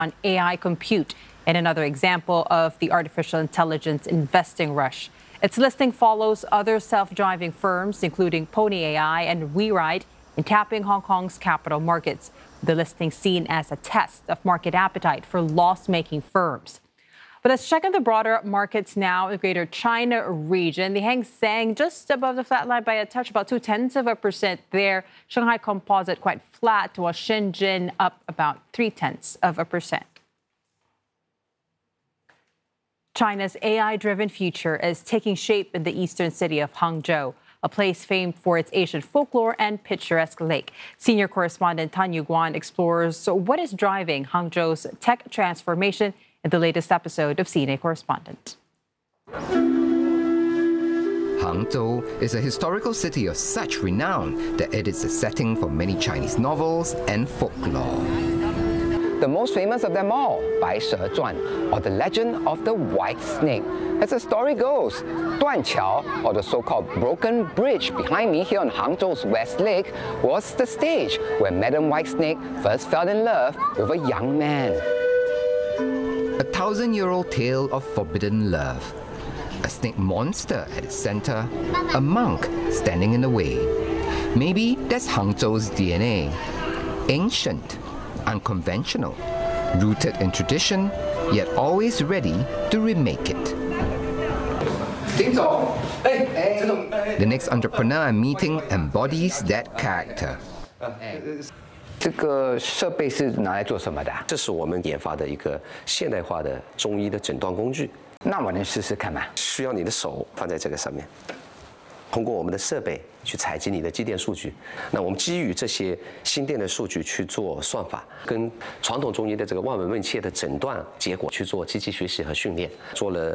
on AI compute and another example of the artificial intelligence investing rush. Its listing follows other self-driving firms, including Pony AI and WeRide, in tapping Hong Kong's capital markets. The listing seen as a test of market appetite for loss-making firms. But let's check on the broader markets now in the Greater China region. The Hang Seng just above the flat line by a touch, about 0.2% there. Shanghai Composite quite flat, while Shenzhen up about 0.3%. China's AI-driven future is taking shape in the eastern city of Hangzhou, a place famed for its Asian folklore and picturesque lake. Senior correspondent Tan Yu-Guan explores what is driving Hangzhou's tech transformation in the latest episode of CNA Correspondent. Hangzhou is a historical city of such renown that it is a setting for many Chinese novels and folklore. The most famous of them all, Bai She Zhuan, or the legend of the white snake. As the story goes, Duanqiao, or the so-called broken bridge behind me here on Hangzhou's West Lake, was the stage where Madam Whitesnake first fell in love with a young man. A 1,000-year-old tale of forbidden love. A snake monster at its center, a monk standing in the way. Maybe that's Hangzhou's DNA. Ancient, unconventional, rooted in tradition, yet always ready to remake it. The next entrepreneur I'm meeting embodies that character. 这个设备是拿来做什么的？ 这是我们研发的一个现代化的中医的诊断工具。 那我能试试看吗？ 需要你的手放在这个上面，通过我们的设备去采集你的肌电数据。那我们基于这些心电的数据去做算法，跟传统中医的这个望闻问切的诊断结果去做机器学习和训练，做了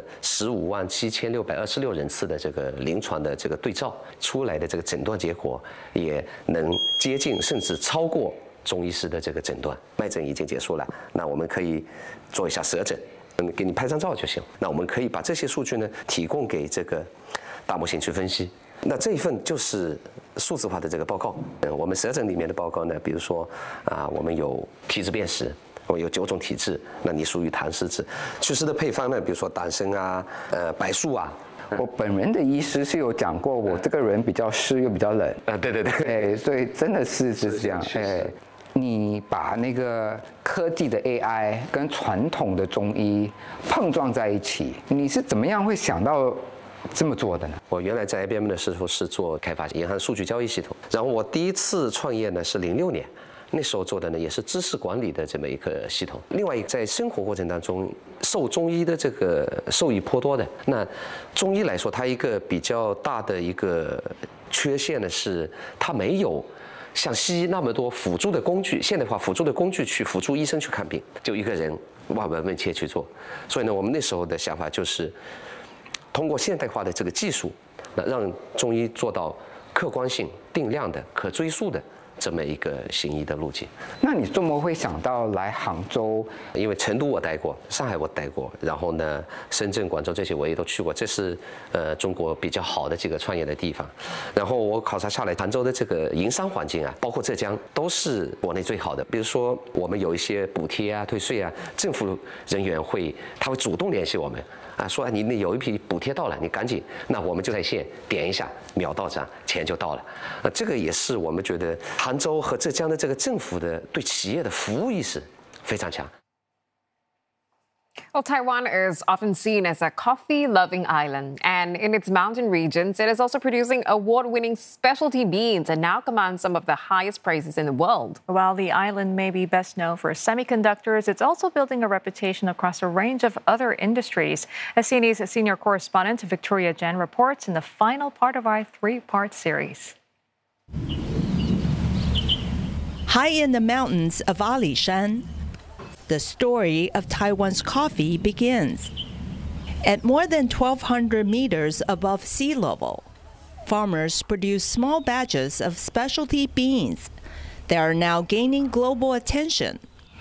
157626人次的这个临床的这个对照，出来的这个诊断结果也能接近甚至超过中医师的这个诊断。脉诊已经结束了，那我们可以做一下舌诊，给你拍张照就行。那我们可以把这些数据呢提供给这个大模型去分析。那这一份就是数字化的这个报告。我们舌诊里面的报告呢，比如说我们有体质辨识，我们有9种体质，那你属于痰湿质。祛湿的配方呢，比如说党参啊、白术啊。 我本人的医师是有讲过，我这个人比较湿又比较冷。对，所以真的是这样。你把那个科技的 AI 跟传统的中医碰撞在一起，你是怎么样会想到这么做的呢？ 我原来在 IBM 的时候是做开发银行数据交易系统，然后我第一次创业呢是06年，那时候做的呢也是知识管理的这么一个系统。另外一个在生活过程当中受中医的这个受益颇多的。那中医来说，它一个比较大的一个缺陷呢是它没有像西医那么多辅助的工具，现代化辅助的工具去辅助医生去看病，就一个人望闻问切去做。所以呢，我们那时候的想法就是通过现代化的这个技术，让中医做到客观性、定量的、可追溯的这么一个行医的路径。 那你怎么会想到来杭州？ 因为成都我待过，上海我待过，然后呢，深圳、广州这些我也都去过，这是中国比较好的几个创业的地方。然后我考察下来，杭州的这个营商环境啊，包括浙江，都是国内最好的。比如说我们有一些补贴啊、退税啊，政府人员他会主动联系我们。说你那有一批补贴到了，你赶紧，那我们就在线点一下，秒到账，钱就到了。这个也是我们觉得杭州和浙江的这个政府的对企业的服务意识非常强。 Well, Taiwan is often seen as a coffee-loving island, and in its mountain regions, it is also producing award-winning specialty beans and now commands some of the highest prices in the world. While the island may be best known for semiconductors, it's also building a reputation across a range of other industries. As CNE's senior correspondent Victoria Jen reports in the final part of our 3-part series. High in the mountains of Alishan, the story of Taiwan's coffee begins. At more than 1,200 meters above sea level, farmers produce small batches of specialty beans that are now gaining global attention.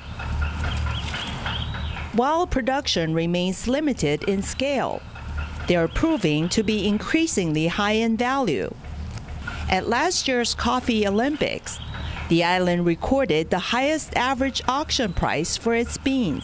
While production remains limited in scale, they are proving to be increasingly high in value. At last year's Coffee Olympics, the island recorded the highest average auction price for its beans.